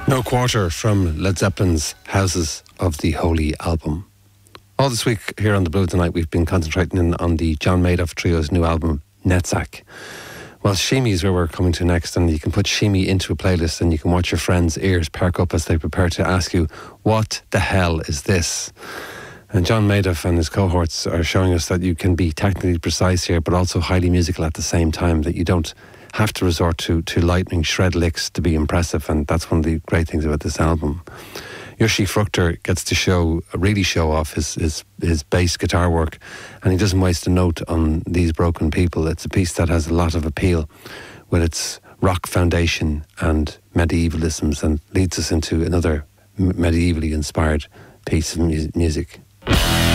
No Quarter from Led Zeppelin's Houses of the Holy album. All this week here on The Blue Tonight we've been concentrating on the John Madoff Trio's new album, Netzach. Well, Shimi is where we're coming to next, and you can put Shimi into a playlist and you can watch your friends' ears perk up as they prepare to ask you, what the hell is this? And John Madoff and his cohorts are showing us that you can be technically precise here but also highly musical at the same time, that you don't have to resort to lightning shred licks to be impressive, and that's one of the great things about this album. Yoshi Fruchter gets to really show off his bass guitar work, and he doesn't waste a note on These Broken People. It's a piece that has a lot of appeal with its rock foundation and medievalisms, and leads us into another medievally inspired piece of music.